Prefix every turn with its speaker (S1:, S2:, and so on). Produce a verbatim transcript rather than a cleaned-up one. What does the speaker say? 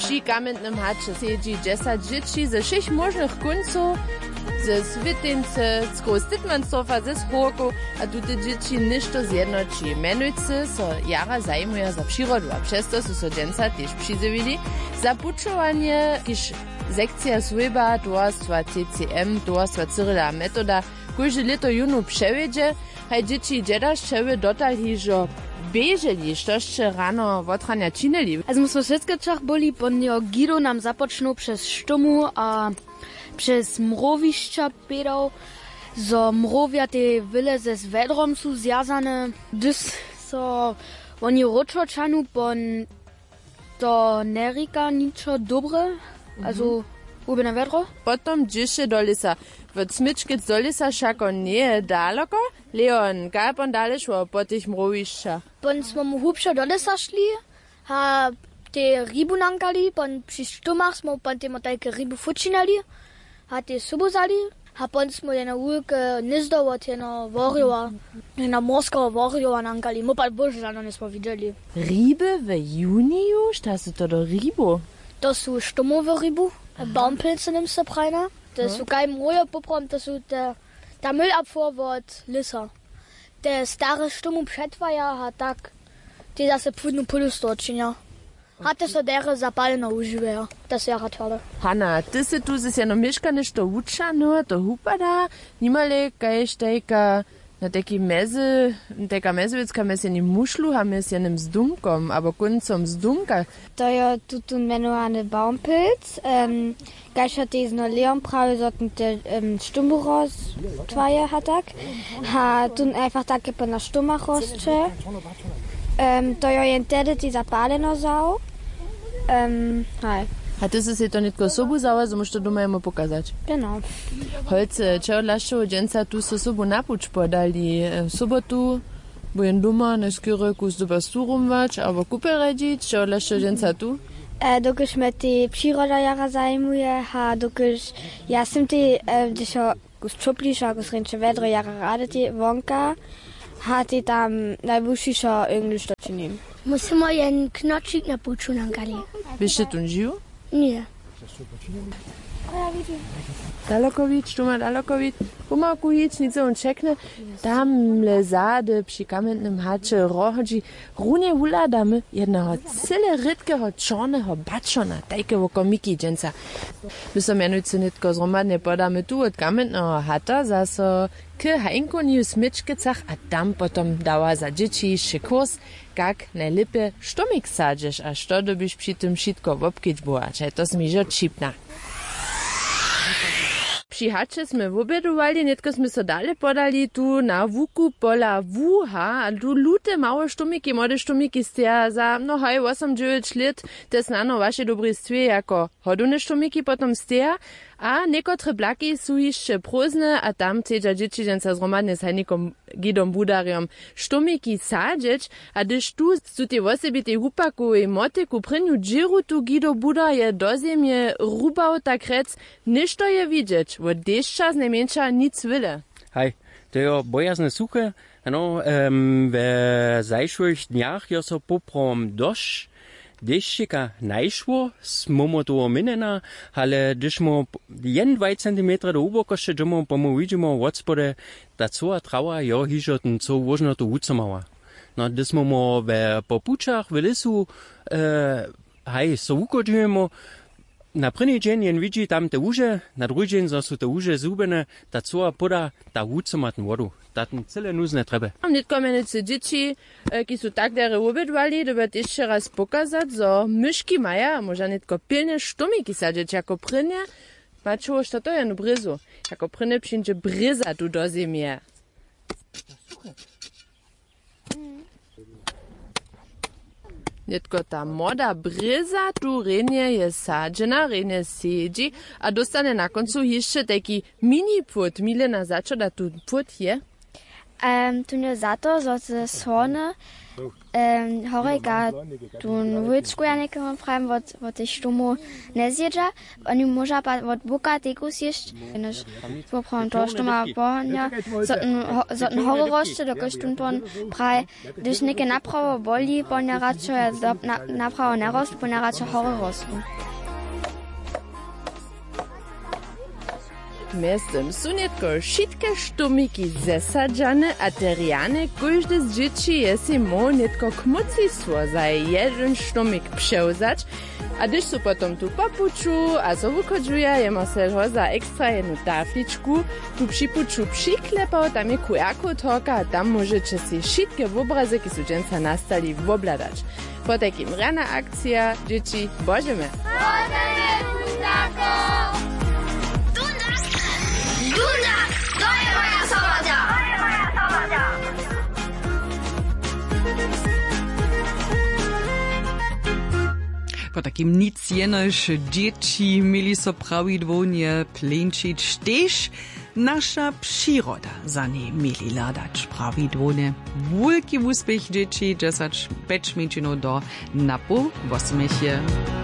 S1: Przy kamiennym hacze siedzi dziesięć dzieci ze všech możnych końców, ze Swytyńce, z Großditmansdorfa, ze Sporku, a tute dzieci ništo zjednoči. Menujce so jara zajmuje za przyrodu, a przez to su so dżęca też przyzywili za pučovanie, kiž sekcja Sweba, towarstwa T C M, towarstwa Cyrila Metoda, kóžde lito junu przewiedzie, haj dzieci dżedaszczewy dotarli, że bieżeli, štoście rano wotrania činili.
S2: Also my sme v Svetskečach boli, ponio Guido nam započnul przez štomu a przez mrowišća pedał, zo mrowia te wyleze z vedrom su zjazane, dys so oni ročočanu, pon to nerika ničo dobre, also ube na vedro.
S1: Potom džiše do lisa. W Smyczkic do lisa šako nie daleko, Leon galpon dalej szło po tych mrowišćach.
S3: Pon smo mu hubšo do lisa šli, ha te rybu nankali, pon przy štomach smo pon te motajke rybu fučinali, ha te subu zali, ha pon smo jedna ulke nizdovo tjeno vorjova, jedna morskого vorjova nankali, mo pa bože žano nismo vidjeli.
S1: Ryby w juniju? Šta su to do rybu?
S3: To su štomove rybu, Baumpilze nimmst se prajna. To su kaj mroje poprom, to su te, ta Müllabfuhr od lisa. Te stare štomu přetvaja, ha tak, te zase pudnu pulu stočinja. Hatte so dere zapalno uživejo, to su jara tvale.
S1: Hanna, ty si tu zis jedno miška nešto učano, to hupada, nimale kaj štejka na taki meze, taka mezovicka meseni mušlu, ha mes jednym zdumkom, abo koncom zdumka.
S4: To je tutu menovane Baumpilz, um, gajša te zno Leon pravi, sollten te um, Stumburos tvaje ha tak, ha tun einfach take pa na Stumachosče. Um, to je jen tedy ti zapaleno zau. Um, hej.
S1: A ty si to nitko sobu zała, so musst to doma jemu pokazać.
S4: Genau.
S1: Holce, če odlaščevo dženca tu so sobu napuč podali. W sobotu bojen doma, neskoro kus doba surumvač, abo kupel redič, če odlaščevo dženca tu?
S4: E, dokiż me ti przyroda jara zajmuje, ha dokiż ja sam ti, e, když ho kus čupliš, a kus rinče vedro jara rade ti vonka, ha ti tam najbušišo engliš to činim.
S3: Musimo jen knočik na puču nankali.
S1: Byście tu żył?
S3: Nie.
S1: Dalokovič, tu ma Dalokovič, umaku jic, nic on čekne, tam le zade, przy kamiennym hacze, rohodzi, runie uladamy jednego cyle rydkiego, czarnego baczona, tajkiego komiki dżęca. My so mianujcy nitko zromadnie podamy tu od kamiennego hata, zaso k hajnku w Smyczkicach, a tam potom dała za dzieci kurs, jak najlepiej sztomik sadzisz, a što dobyś przy tym wszystko wopkić była, czaj to zmiżo čipna. Przy hacze sme wobědowali, netko sme so dale podali tu na vuku pola vuha, a tu lute małe štomiki, młode štomiki stia za no haj osem dziewięć lat, te znano waše dobrystwie jako hodune štomiki potom stia, a nekotre blaki su jeszcze prózne, a tam chcedza dzieci dżęca zromadne z hajnikom Gidom Budariom štomiki sadzieć, a gdyż tu su te wosebite hupaku i motyku prynju džiru tu Gido Budar je do ziemie rubał tak rec, ništo je widzieć, wo deszcza z najmniejsza nic wyle.
S5: Hej, to je bojazne suche, ano, um, w zajszłych dniach je so poprom dość, deszczyka najszło, smo to minena, ale gdyż mo jeden dwa centimetra do ubokosze, dżemo pomo widzimy od spode, ta cała trawa jo hiżo ten co wożno to ucomała. No, gdyż mo w popuczach w lisu, e, hej, so ukodzimy na první dzień jen widzi tam te uže, na druhý dzień są te uže zubene, ta cała poda ta ucomatn wodu. Ta ten cyle nuzne treba.
S1: Mam nitko menujcy dzieci, ki su tak dere obědwali, doby jeszcze raz pokazać, zo myszki maja, a może nitko pilne štomiki sadzieć jako prynie, mačovo što to je no brizu, jako prynie przyjdzie bryza tu do ziemie. Nitko ta moda bryza tu renie je sadzena, renie siedzi, a dostane na koncu jeszcze taki mini płot. Milena, za co da tu płot je?
S4: Um, tu nie za to, że ze słone um, horeka tu wyczku ja niekomu prawie od, od tej sztumu nie zjeżdża. Oni może od buka tego zjeść, než poprawam to štuma pohňa, zoten hore rošte, dokud štun prawie, když niekie naprawo boli, pohňa radšo ja naprawo nerost, pohňa radšo hore rostu.
S1: Miestem su netko šitke štumiki zesadzane, a teriane każdy z dzieci jesi mo netko kmucisło za jeden štumik převzać, a když su potom tu papuču a so wychodžuje, jemo se za ekstra jednu tafličku, tu připuču přiklepał, tam je Q R kod hoka, a tam możecie si šitke obrazy, ki su dženca nastali, wobladać. Po takim rana akcja, dzieci, božeme!
S3: Božeme, Dundako! Dundak, to je moja soboda! To je moja soboda!
S6: Po takim nic jenož dzieci mieli so prawidłownie plęczyć też nasza przyroda za nie mieli ladać prawidłownie. Wielki uspech dzieci, dziesięć peć minut do napu, восьмих